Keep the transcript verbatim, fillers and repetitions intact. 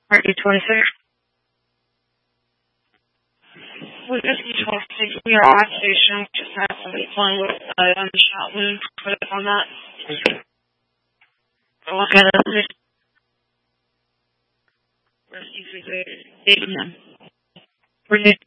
R D twenty-six. With S D twenty-six, we are on station. Just have somebody playing with uh, on the shot wound. Put it on that. Go look at it. Where's you eight p m? Where you